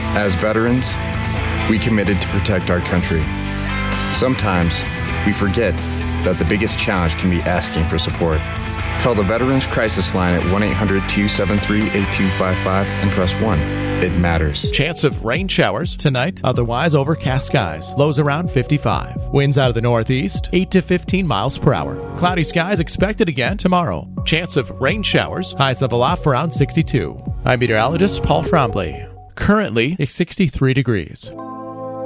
As veterans, we committed to protect our country. Sometimes we forget that the biggest challenge can be asking for support. Call the Veterans Crisis Line at 1-800-273-8255 and press 1. It matters. Chance of rain showers tonight, otherwise overcast skies. Lows around 55. Winds out of the northeast, 8 to 15 miles per hour. Cloudy skies expected again tomorrow. Chance of rain showers, highs level off around 62. I'm meteorologist Paul Trombley. Currently, it's 63 degrees.